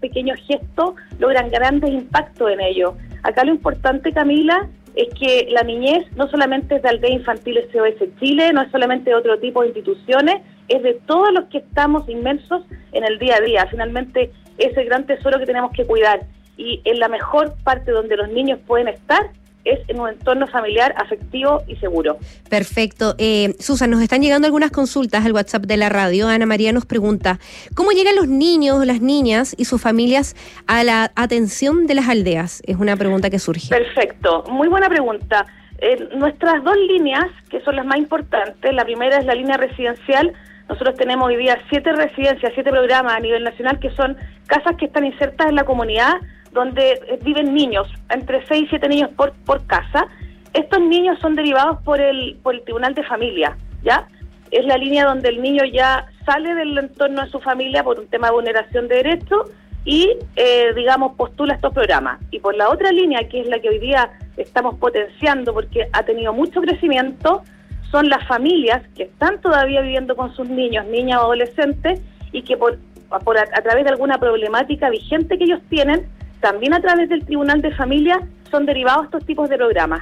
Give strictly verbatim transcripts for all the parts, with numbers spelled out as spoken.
pequeños gestos logran grandes impactos en ellos. Acá lo importante, Camila, es que la niñez no solamente es de Aldea Infantil S O S Chile, no es solamente de otro tipo de instituciones, es de todos los que estamos inmersos en el día a día. Finalmente, es el gran tesoro que tenemos que cuidar. Y en la mejor parte donde los niños pueden estar es en un entorno familiar, afectivo y seguro. Perfecto. Eh, Susan, nos están llegando algunas consultas al WhatsApp de la radio. Ana María nos pregunta, ¿cómo llegan los niños, las niñas y sus familias a la atención de las aldeas? Es una pregunta que surge. Perfecto, muy buena pregunta. Eh, nuestras dos líneas, que son las más importantes, la primera es la línea residencial. Nosotros tenemos hoy día siete residencias, siete programas a nivel nacional, que son casas que están insertas en la comunidad, donde viven niños, entre seis y siete niños por, por casa. Estos niños son derivados por el, por el Tribunal de Familia, ¿ya? Es la línea donde el niño ya sale del entorno de su familia por un tema de vulneración de derechos y, eh, digamos, postula estos programas. Y por la otra línea, que es la que hoy día estamos potenciando porque ha tenido mucho crecimiento, son las familias que están todavía viviendo con sus niños, niñas o adolescentes, y que por, por a, a través de alguna problemática vigente que ellos tienen, también a través del Tribunal de Familia son derivados estos tipos de programas.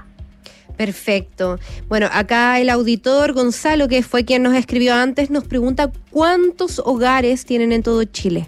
Perfecto. Bueno, acá el auditor Gonzalo, que fue quien nos escribió antes, nos pregunta ¿cuántos hogares tienen en todo Chile?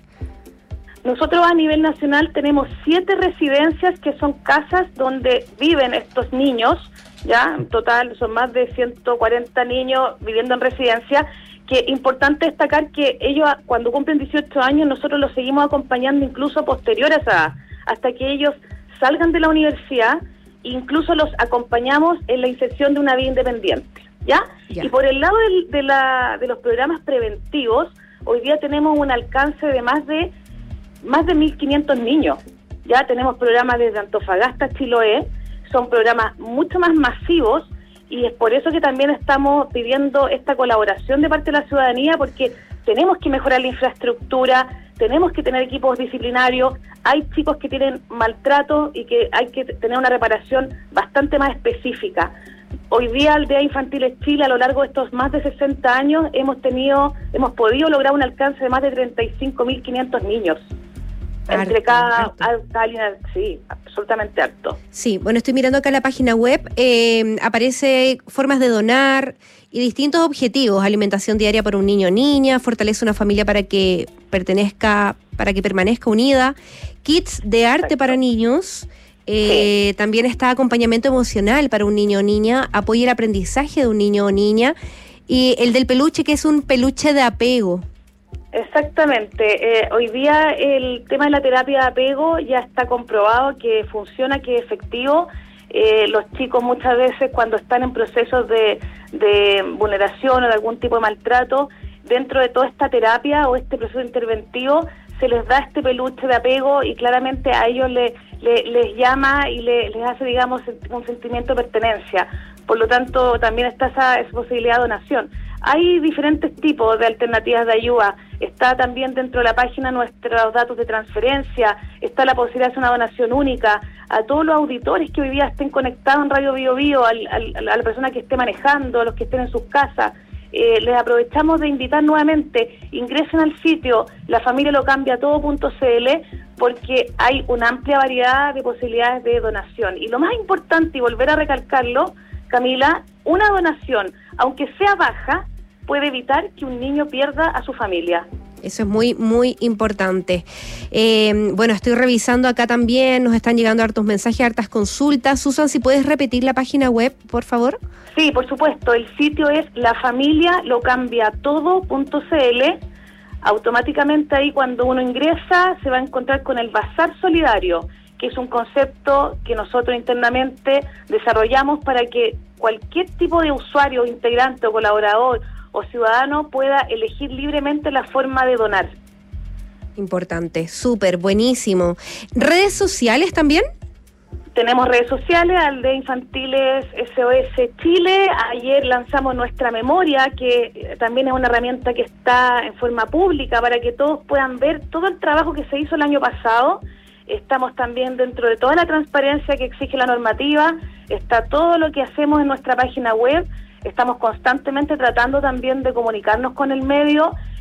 Nosotros a nivel nacional tenemos siete residencias que son casas donde viven estos niños, ya en total son más de ciento cuarenta niños viviendo en residencia. Que importante destacar que ellos cuando cumplen dieciocho años nosotros los seguimos acompañando incluso posterior a esa hasta que ellos salgan de la universidad, incluso los acompañamos en la inserción de una vida independiente, ¿ya? ya. Y por el lado del, de, la, de los programas preventivos, hoy día tenemos un alcance de más de más de mil quinientos niños. Ya tenemos programas desde Antofagasta a Chiloé, son programas mucho más masivos y es por eso que también estamos pidiendo esta colaboración de parte de la ciudadanía, porque tenemos que mejorar la infraestructura, tenemos que tener equipos disciplinarios, hay chicos que tienen maltrato y que hay que tener una reparación bastante más específica. Hoy día Aldea Infantil Chile, a lo largo de estos más de sesenta años, hemos tenido, hemos podido lograr un alcance de más de treinta y cinco mil quinientos niños. Harto, entre cada, cada línea, sí, absolutamente alto. Sí, bueno, estoy mirando acá la página web, eh, aparece formas de donar y distintos objetivos: alimentación diaria para un niño o niña, fortalece una familia para que pertenezca, para que permanezca unida, kits de arte Exacto. para niños, eh, sí. también está acompañamiento emocional para un niño o niña, apoya el aprendizaje de un niño o niña, y el del peluche, que es un peluche de apego. Exactamente. Eh, hoy día el tema de la terapia de apego ya está comprobado que funciona, que es efectivo. Eh, los chicos muchas veces cuando están en procesos de, de vulneración o de algún tipo de maltrato, dentro de toda esta terapia o este proceso interventivo, se les da este peluche de apego y claramente a ellos le, le, les llama y le, les hace, digamos, un sentimiento de pertenencia. Por lo tanto, también está esa, esa posibilidad de donación. Hay diferentes tipos de alternativas de ayuda. Está también dentro de la página nuestros datos de transferencia, está la posibilidad de hacer una donación única. A todos los auditores que hoy día estén conectados en Radio Bio Bio, al, al, a la persona que esté manejando, a los que estén en sus casas, eh, les aprovechamos de invitar nuevamente, ingresen al sitio la familia lo cambia todo punto c l, porque hay una amplia variedad de posibilidades de donación. Y lo más importante, y volver a recalcarlo, Camila, una donación, aunque sea baja, puede evitar que un niño pierda a su familia. Eso es muy, muy importante. Eh, bueno, estoy revisando acá también, nos están llegando hartos mensajes, hartas consultas. Susan, si puedes repetir la página web, por favor. Sí, por supuesto. El sitio es la familia lo cambia todo punto c l. Automáticamente ahí cuando uno ingresa se va a encontrar con el Bazar Solidario, que es un concepto que nosotros internamente desarrollamos para que cualquier tipo de usuario, integrante o colaborador o ciudadano pueda elegir libremente la forma de donar. Importante, súper, buenísimo. ¿Redes sociales también? Tenemos redes sociales, Aldea Infantiles S O S Chile. Ayer lanzamos nuestra memoria, que también es una herramienta que está en forma pública para que todos puedan ver todo el trabajo que se hizo el año pasado. Estamos también dentro de toda la transparencia que exige la normativa, está todo lo que hacemos en nuestra página web. Estamos constantemente tratando también de comunicarnos con el medio.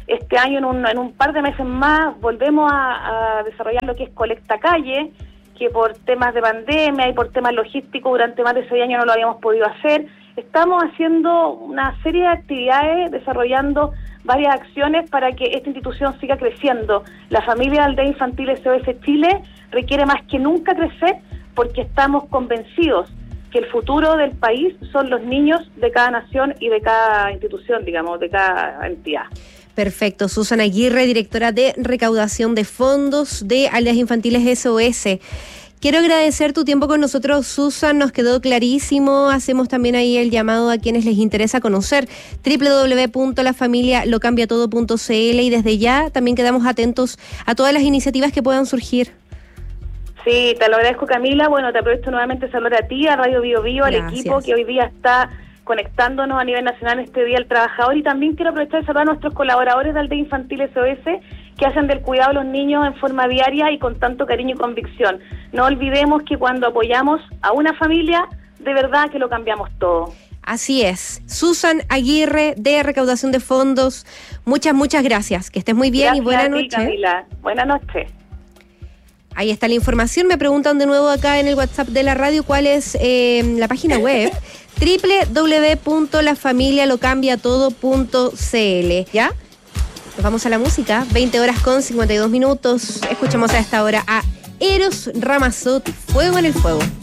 Este año, en un, en un par de meses más, volvemos a, a desarrollar lo que es Colecta Calle, que por temas de pandemia y por temas logísticos durante más de seis años no lo habíamos podido hacer. Estamos haciendo una serie de actividades, desarrollando varias acciones para que esta institución siga creciendo. La familia de Aldea Infantil S O S Chile requiere más que nunca crecer porque estamos convencidos que el futuro del país son los niños de cada nación y de cada institución, digamos, de cada entidad. Perfecto. Susana Aguirre, directora de recaudación de fondos de Aldeas Infantiles S O S. Quiero agradecer tu tiempo con nosotros, Susan, nos quedó clarísimo. Hacemos también ahí el llamado a quienes les interesa conocer doble u doble u doble u punto la familia lo cambia todo punto ce ele y desde ya también quedamos atentos a todas las iniciativas que puedan surgir. Sí, te lo agradezco, Camila. Bueno, te aprovecho nuevamente saludar a ti, a Radio Bio Bio, al equipo que hoy día está conectándonos a nivel nacional este Día del Trabajador, y también quiero aprovechar de saludar a nuestros colaboradores de Aldea Infantil S O S que hacen del cuidado de los niños en forma diaria y con tanto cariño y convicción. No olvidemos que cuando apoyamos a una familia, de verdad que lo cambiamos todo. Así es. Susan Aguirre, de recaudación de fondos, muchas, muchas gracias. Que estés muy bien. Gracias y buena noche. Camila. Buenas noches. Ahí está la información. Me preguntan de nuevo acá en el WhatsApp de la radio cuál es eh, la página web. doble u doble u doble u punto la familia lo cambia todo punto ce ele. ¿Ya? Nos vamos a la música. veinte horas con cincuenta y dos minutos. Escuchamos a esta hora a Eros Ramazzotti. Fuego en el fuego.